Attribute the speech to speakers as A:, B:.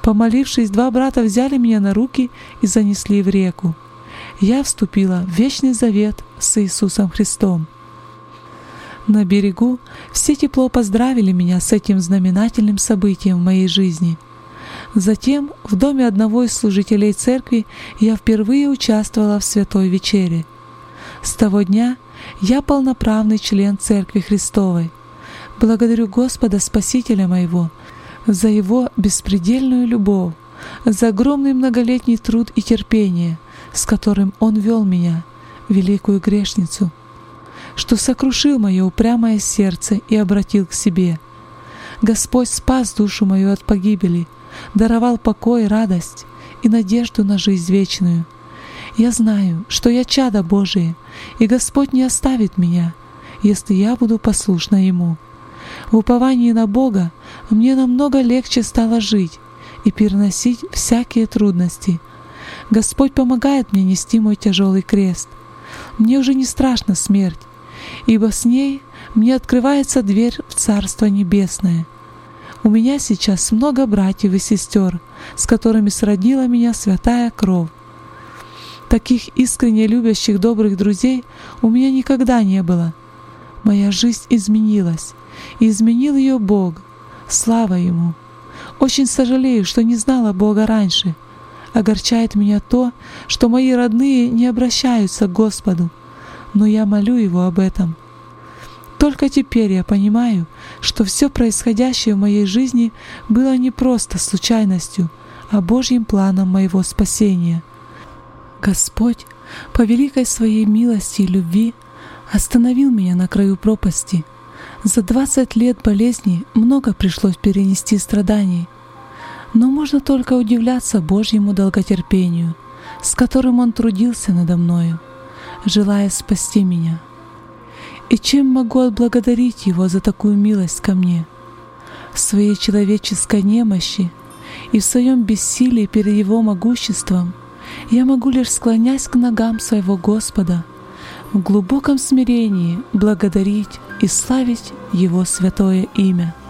A: Помолившись, 2 брата взяли меня на руки и занесли в реку. Я вступила в вечный завет с Иисусом Христом. На берегу все тепло поздравили меня с этим знаменательным событием в моей жизни. Затем в доме одного из служителей церкви я впервые участвовала в Святой Вечере. С того дня я полноправный член Церкви Христовой. Благодарю Господа Спасителя моего за Его беспредельную любовь, за огромный многолетний труд и терпение, с которым Он вел меня, великую грешницу, что сокрушил мое упрямое сердце и обратил к себе. Господь спас душу мою от погибели, даровал покой, радость и надежду на жизнь вечную. Я знаю, что я чадо Божие, и Господь не оставит меня, если я буду послушна Ему. В уповании на Бога мне намного легче стало жить и переносить всякие трудности. Господь помогает мне нести мой тяжелый крест. Мне уже не страшна смерть, ибо с ней мне открывается дверь в Царство Небесное. У меня сейчас много братьев и сестер, с которыми сроднила меня святая кровь. Таких искренне любящих добрых друзей у меня никогда не было. Моя жизнь изменилась, и изменил ее Бог. Слава Ему! Очень сожалею, что не знала Бога раньше. Огорчает меня то, что мои родные не обращаются к Господу, но я молю Его об этом. Только теперь я понимаю, что все происходящее в моей жизни было не просто случайностью, а Божьим планом моего спасения. Господь по великой Своей милости и любви остановил меня на краю пропасти. За 20 лет болезни много пришлось перенести страданий, но можно только удивляться Божьему долготерпению, с которым Он трудился надо мною, желая спасти меня. И чем могу отблагодарить Его за такую милость ко мне? В своей человеческой немощи и в своем бессилии перед Его могуществом я могу лишь, склонясь к ногам своего Господа, в глубоком смирении благодарить и славить Его святое имя.